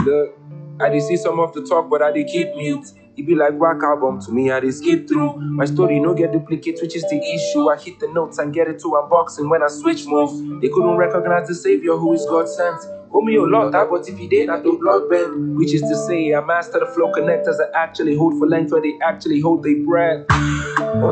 Look, I did see some of the talk, but I did keep mute. It be like rock album to me, I did skip through. My story no get duplicate, which is the issue. I hit the notes and get it to unboxing when I switch moves. They couldn't recognize the savior who is God sent. Owe me a lot, that, but if he did, I do blood bend. Which is to say, I master the flow connectors that actually hold for length where they actually hold their breath.